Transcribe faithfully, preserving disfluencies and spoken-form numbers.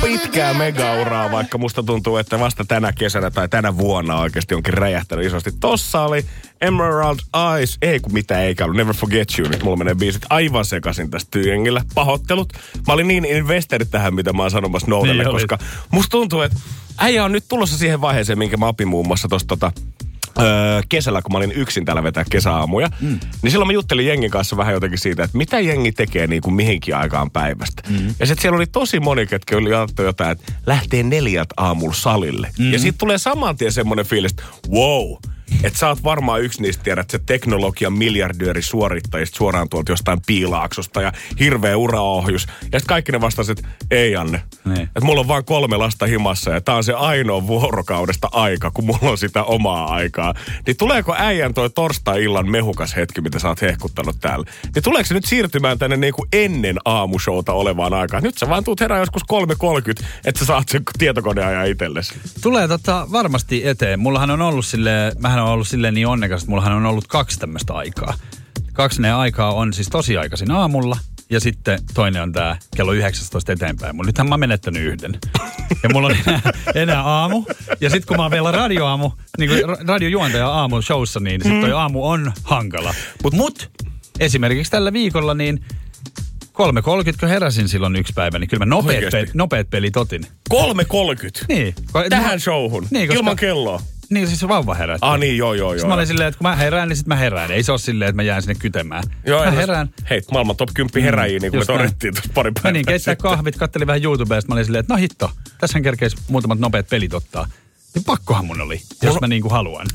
pitkää megauraa, vaikka musta tuntuu, että vasta tänä kesänä tai tänä vuonna oikeasti onkin räjähtänyt isosti. Tossa oli Emerald Eyes, ei kun mitä eikä ollut, Never Forget You, nyt mulla menee biisit aivan sekaisin tästä tyhjengillä. Pahoittelut. Mä olin niin investeri tähän, mitä mä oon sanomassa Noudelle, niin koska musta tuntuu, että äijä on nyt tulossa siihen vaiheeseen, minkä mä opin muun muassa tosta tota, Öö, kesällä, kun mä olin yksin täällä vetää kesäaamuja, mm. niin silloin mä juttelin jengin kanssa vähän jotenkin siitä, että mitä jengi tekee niin kuin mihinkin aikaan päivästä. Mm. Ja sitten siellä oli tosi moni, ketkä oli ajattu jotain, että lähtee neljät aamulla salille. Mm. Ja siitä tulee saman tien semmoinen fiilis, että wow, että sä oot varmaan yksi niistä, tiedät, se teknologian miljardööri suorittajista suoraan tuolta jostain Piilaaksosta ja hirveä uraohjus. Ja sitten kaikki ne vastasivat, että ei Janne, niin. Että mulla on vaan kolme lasta himassa ja tää on se ainoa vuorokaudesta aika, kun mulla on sitä omaa aikaa. Niin tuleeko äijän toi torstai-illan mehukas hetki, mitä sä oot hehkuttanut täällä? Niin tuleeko se nyt siirtymään tänne niinku ennen aamushowta olevaan aikaan? Nyt sä vaan tuut herään joskus kolme kolmekymmentä, että sä saat sen tietokoneajan itsellesi. Tulee tota varmasti eteen. Mullahan on ollut silleen, mähän on ollut silleen niin onnekas, että mullahan on ollut kaksi tämmöistä aikaa. Kaksi ne aikaa on siis tosi aikaisin aamulla ja sitten toinen on tää kello yhdeksäntoista eteenpäin. Mun nythän mä oon menettänyt yhden. Ja mulla on enää, enää aamu. Ja sit kun mä oon vielä radioaamu, niin kuin radiojuontaja aamu showssa, niin sit toi aamu on hankala. Mut, mut esimerkiksi tällä viikolla niin kolme kolmekymmentä, kun heräsin silloin yksi päivä, niin kyllä mä nopeat, pe- nopeat pelit otin. kolme kolmekymmentä? Niin. Tähän mä, showhun? Niin, koska, ilman kelloa? Niin, siis vauva herätti. Ah niin, joo, joo, joo. Sitten mä olin silleen, että kun mä herään, niin sit mä herään. Ei se ole silleen, että mä jään sinne kytemään. Joo, mä herään. Hei, maailman top kymmenen heräjiä, niin kuin me todettiin tuossa pari päivää. Menin keittää kahvit, kattelin vähän YouTubea, mä olin silleen, että no hitto, tässähän kerkeisi muutamat nopeat pelit ottaa. Niin pakkohan mun oli, jos mulla, mä niinku haluan.